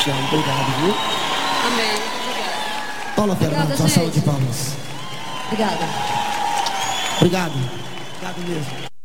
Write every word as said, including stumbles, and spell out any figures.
te amo. Obrigado, viu? Amém. Obrigada. Paula Fernandes, uma salva de palmas. Obrigada. Obrigado. Obrigado mesmo.